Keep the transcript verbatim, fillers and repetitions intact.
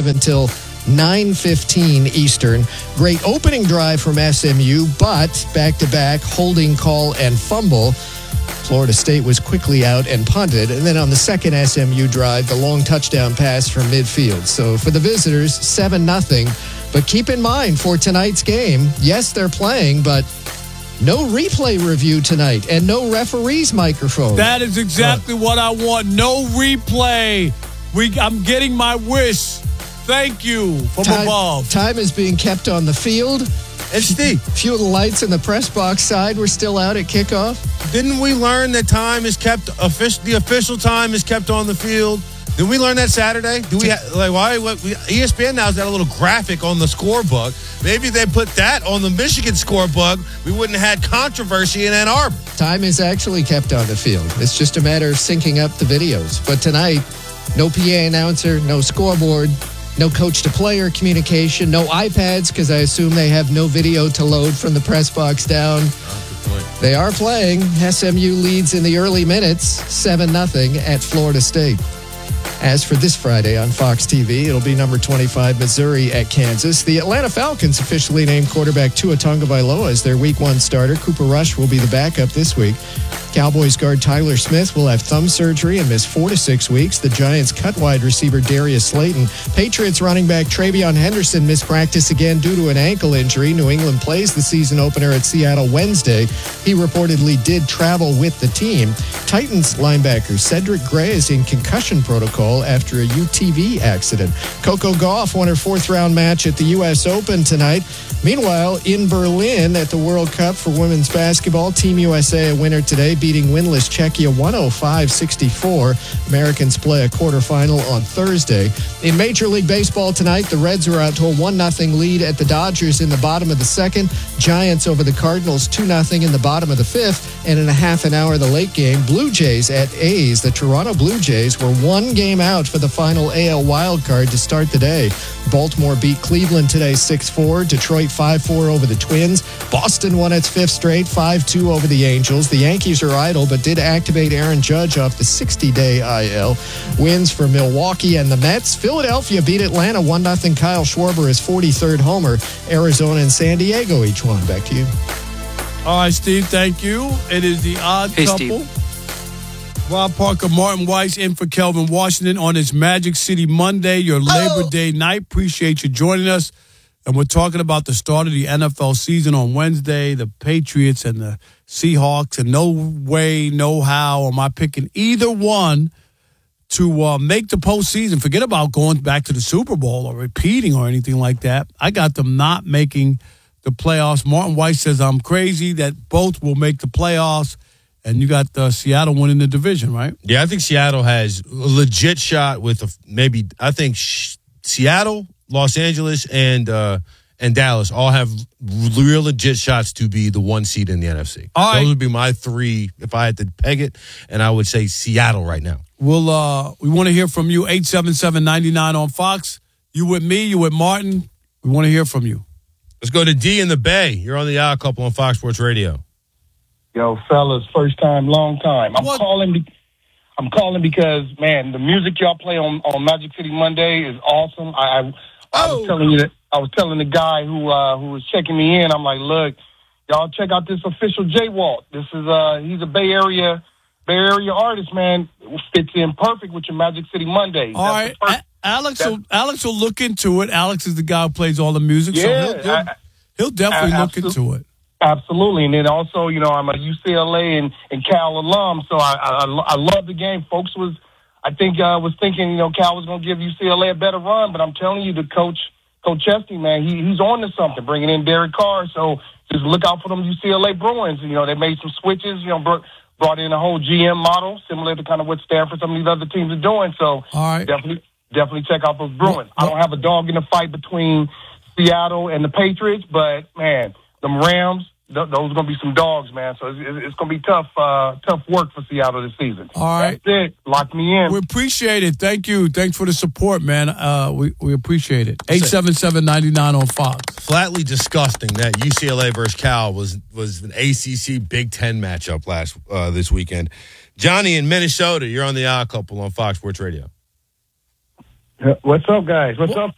active until nine fifteen Eastern. Great opening drive from S M U, but back-to-back holding call and fumble. Florida State was quickly out and punted. And then on the second S M U drive, the long touchdown pass from midfield. So for the visitors, seven nothing. But keep in mind for tonight's game, yes, they're playing, but no replay review tonight and no referee's microphone. That is exactly uh, what I want. No replay. We, I'm getting my wish. Thank you from time, above. Time is being kept on the field. And Steve, a few of the lights in the press box side were still out at kickoff. Didn't we learn that time is kept, official, the official time is kept on the field? Did we learn that Saturday? Do we ha- like why? What, we, E S P N now's got a little graphic on the scorebook. Maybe they put that on the Michigan scorebook. We wouldn't have had controversy in Ann Arbor. Time is actually kept on the field. It's just a matter of syncing up the videos. But tonight, no P A announcer, no scoreboard. No coach-to-player communication, no iPads, because I assume they have no video to load from the press box down. Oh, good point. They are playing. S M U leads in the early minutes, seven nothing at Florida State. As for this Friday on Fox T V, it'll be number twenty-five, Missouri at Kansas. The Atlanta Falcons officially named quarterback Tua Tagovailoa as their week one starter. Cooper Rush will be the backup this week. Cowboys guard Tyler Smith will have thumb surgery and miss four to six weeks. The Giants cut wide receiver Darius Slayton. Patriots running back Travion Henderson missed practice again due to an ankle injury. New England plays the season opener at Seattle Wednesday. He reportedly did travel with the team. Titans linebacker Cedric Gray is in concussion protocol after a U T V accident. Coco Gauff won her fourth round match at the U S Open tonight. Meanwhile, in Berlin at the World Cup for women's basketball, Team U S A a winner today, beating winless Czechia one oh five sixty-four. Americans play a quarterfinal on Thursday. In Major League Baseball tonight, the Reds are out to a one nothing lead at the Dodgers in the bottom of the second. Giants over the Cardinals two nothing in the bottom of the fifth. And in a half an hour, the late game, Blue Jays at A's. The Toronto Blue Jays were one game out for the final A L wildcard to start the day. Baltimore beat Cleveland today six four. Detroit five four over the Twins. Boston won its fifth straight, five two over the Angels. The Yankees are idle, but did activate Aaron Judge off the sixty-day I L. Wins for Milwaukee and the Mets. Philadelphia beat Atlanta one nothing. Kyle Schwarber is forty-third homer. Arizona and San Diego each one. Back to you. All right, Steve, thank you. It is the odd hey, couple. Steve. Rob Parker, Martin Weiss in for Kelvin Washington on this Magic City Monday, your Labor oh. Day night. Appreciate you joining us. And we're talking about the start of the N F L season on Wednesday, the Patriots and the Seahawks. And no way, no how am I picking either one to uh, make the postseason. Forget about going back to the Super Bowl or repeating or anything like that. I got them not making the playoffs. Martin Weiss says I'm crazy that both will make the playoffs. And you got uh, Seattle winning the division, right? Yeah, I think Seattle has a legit shot with a, maybe, I think sh- Seattle, Los Angeles, and uh, and Dallas all have real legit shots to be the one seed in the N F C. All right. Those would be my three if I had to peg it, and I would say Seattle right now. We'll, uh, we want to hear from you, eight seven seven, nine nine on Fox. You with me, you with Martin. We want to hear from you. Let's go to D in the Bay. You're on the Odd Couple on Fox Sports Radio. Yo, fellas, first time, long time. I'm What? calling. Be- I'm calling because, man, the music y'all play on, on Magic City Monday is awesome. I, I, I Oh. was telling you that. I was telling the guy who uh, who was checking me in. I'm like, look, y'all check out this official J-Walk. This is uh, he's a Bay Area Bay Area artist, man. It fits in perfect with your Magic City Monday. All right. A- Alex will, Alex will look into it. Alex is the guy who plays all the music, Yeah, so he'll, he'll, I- he'll definitely I- look absolute- into it. Absolutely, and then also, you know, I'm a U C L A and, and Cal alum, so I, I I love the game. Folks was, I think, uh, was thinking, you know, Cal was going to give U C L A a better run, but I'm telling you, the coach, Coach Chesty, man, he he's on to something, bringing in Derek Carr. So just look out for them U C L A Bruins. You know, they made some switches. You know, brought, brought in a whole G M model, similar to kind of what Stanford, some of these other teams are doing. So All right. definitely, definitely check out those Bruins. Well, I don't have a dog in the fight between Seattle and the Patriots, but man, them Rams. Th- those are going to be some dogs, man. So it's, it's going to be tough, uh, tough work for Seattle this season. All right. That's it. Lock me in. We appreciate it. Thank you. Thanks for the support, man. Uh, we, we appreciate it. eight seven seven, nine nine on Fox. Flatly disgusting that U C L A versus Cal was was an A C C Big Ten matchup last uh, this weekend. Johnny in Minnesota, you're on the Odd Couple on Fox Sports Radio. What's up, guys? What's up?